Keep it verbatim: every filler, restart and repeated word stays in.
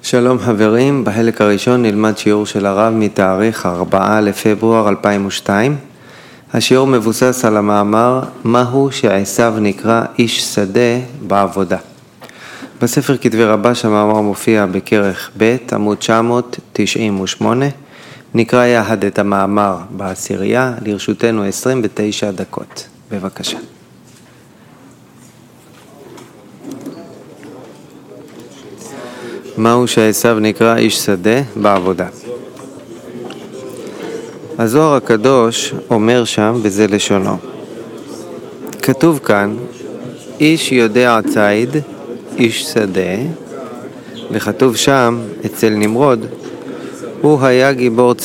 שלום חברים, בחלק הראשון נלמד שיעור של הרב מתאריך ארבעה לפברואר אלפיים ושתיים. השיעור מבוסס על המאמר מהו שעשיו נקרא איש שדה בעבודה. בספר כתבי רבש המאמר מופיע בכרך ב' עמוד תשע מאות תשעים ושמונה. נקרא יחד את המאמר בעשירייה, לרשותנו עשרים ותשע דקות. בבקשה. מהו שעשיו נקרא איש שדה בעבודה. הזוהר הקדוש אומר שם, וזה לשונו. כתוב כאן, איש יודע ציד, איש שדה, וכתוב שם, אצל נמרוד, הוא היה גיבור